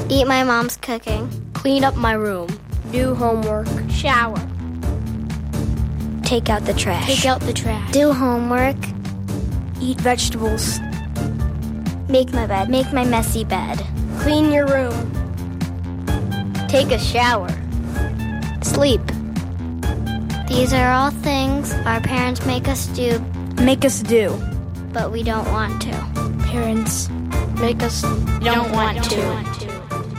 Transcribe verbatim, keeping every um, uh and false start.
Eat my mom's cooking. Clean up my room. Do homework. Shower. Take out the trash. Take out the trash. Do homework. Eat vegetables. Make my bed. Make my messy bed. Clean your room. Take a shower. Sleep. These are all things our parents make us do, Make us do. but we don't want to. Parents make us don't, don't want, want to. to.